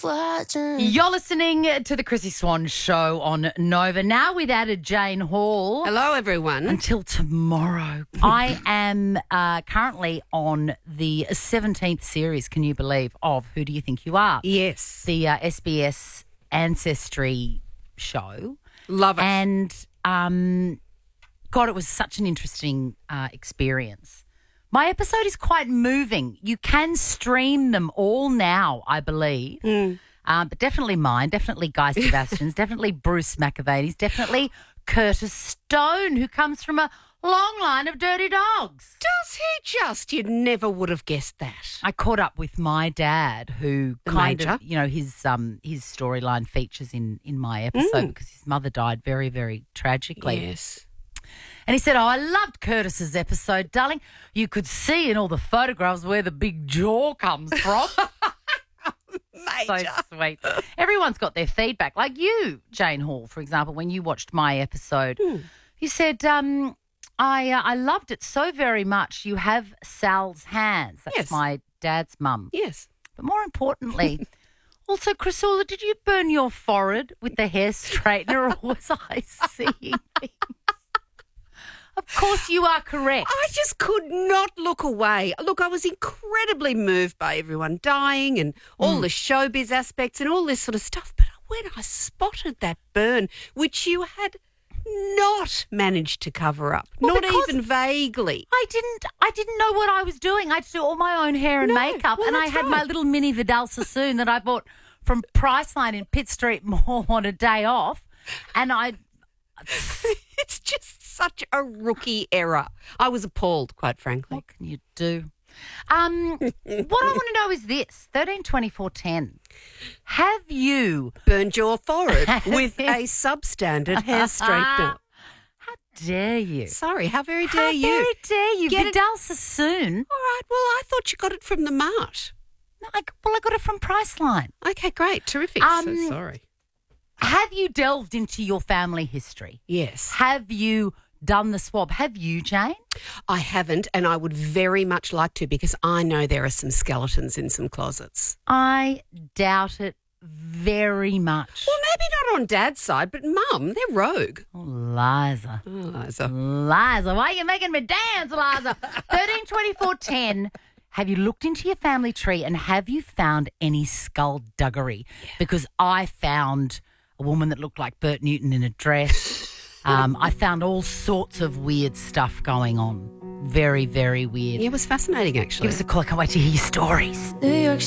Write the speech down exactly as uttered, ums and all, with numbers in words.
watching. You're listening to the Chrissy Swan Show on Nova. Now with added Jane Hall. Hello, everyone. Until tomorrow. I am uh, currently on the seventeenth series, can you believe, of Who Do You Think You Are? Yes. The uh, S B S Ancestry show. Love it. And, um, God, it was such an interesting uh, experience. My episode is quite moving. You can stream them all now, I believe. Mm. Um, but definitely mine, definitely Guy Sebastian's, definitely Bruce McAvaney's, definitely Curtis Stone, who comes from a long line of dirty dogs. Does he just? You never would have guessed that. I caught up with my dad, who The kind major? of, you know, his um his storyline features in, in my episode Mm. because his mother died very, very tragically. Yes. And he said, oh, I loved Curtis's episode, darling. You could see in all the photographs where the big jaw comes from. So Major. sweet. Everyone's got their feedback. Like you, Jane Hall, for example, when you watched my episode, Hmm. you said, um, I uh, I loved it so very much. You have Sal's hands. That's Yes. my dad's mum. Yes. But more importantly, also, Chrysula, did you burn your forehead with the hair straightener or was I seeing things? Of course you are correct. I just could not look away. Look, I was incredibly moved by everyone dying and all the showbiz aspects and all this sort of stuff. But when I spotted that burn, which you had not managed to cover up, Well, not because- even vaguely. I didn't I didn't know what I was doing. I had to do all my own hair and No, makeup well, and I that's had my right. little mini Vidal Sassoon that I bought from Priceline in Pitt Street Mall on a day off. And I It's just such a rookie error. I was appalled, quite frankly. what can you do? Um, what I want to know is this, thirteen twenty-four ten. Have you Burned your forehead with a substandard hair straightener. How dare you? Sorry, how very How dare you? very dare you? Get it- Vidal Sassoon. All right, well, I thought you got it from the mart. No, I, well, I got it from Priceline. Okay, great, terrific. Um, so sorry. Have you delved into your family history? Yes. Have you done the swab? Have you, Jane? I haven't, and I would very much like to because I know there are some skeletons in some closets. I doubt it very much. Well, maybe not on Dad's side, but Mum, they're rogue. Oh, Liza. Oh, Liza. Liza, why are you making me dance, Liza? thirteen twenty-four ten. Have you looked into your family tree and have you found any skullduggery? Because I found a woman that looked like Bert Newton in a dress. Um, I found all sorts of weird stuff going on. Very, very weird. Yeah, it was fascinating, actually. Give us a call. I can't wait to hear your stories. New York